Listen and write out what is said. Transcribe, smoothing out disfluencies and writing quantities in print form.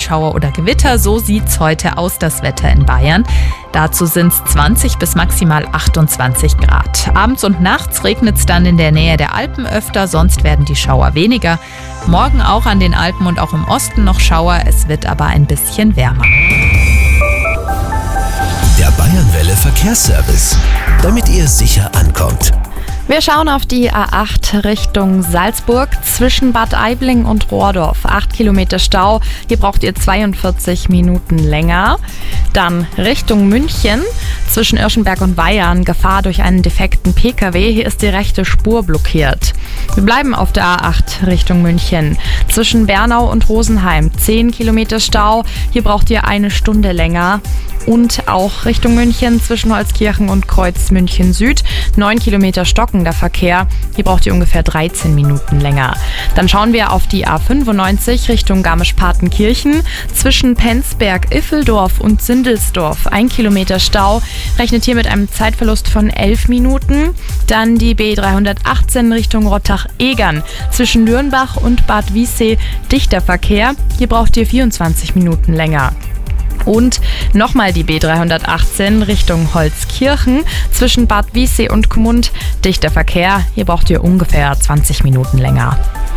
Schauer oder Gewitter. So sieht's heute aus, das Wetter in Bayern. Dazu sind es 20 bis maximal 28 Grad. Abends und nachts regnet es dann in der Nähe der Alpen öfter, sonst werden die Schauer weniger. Morgen auch an den Alpen und auch im Osten noch Schauer, es wird aber ein bisschen wärmer. Der Bayernwelle Verkehrsservice, damit ihr sicher ankommt. Wir schauen auf die A8 Richtung Salzburg zwischen Bad Aibling und Rohrdorf. 8 Kilometer Stau, hier braucht ihr 42 Minuten länger. Dann Richtung München zwischen Irschenberg und Weyarn, Gefahr durch einen defekten Pkw. Hier ist die rechte Spur blockiert. Wir bleiben auf der A8 Richtung München. Zwischen Bernau und Rosenheim 10 Kilometer Stau, hier braucht ihr eine Stunde länger. Und auch Richtung München zwischen Holzkirchen und Kreuz München Süd. 9 Kilometer stockender Verkehr. Hier braucht ihr ungefähr 13 Minuten länger. Dann schauen wir auf die A95 Richtung Garmisch-Partenkirchen. Zwischen Penzberg, Iffeldorf und Sindelsdorf 1 Kilometer Stau. Rechnet hier mit einem Zeitverlust von 11 Minuten. Dann die B318 Richtung Rottach-Egern. Zwischen Nürnbach und Bad Wiessee dichter Verkehr. Hier braucht ihr 24 Minuten länger. Und nochmal die B318 Richtung Holzkirchen zwischen Bad Wiessee und Gmund. Dichter Verkehr, hier braucht ihr ungefähr 20 Minuten länger.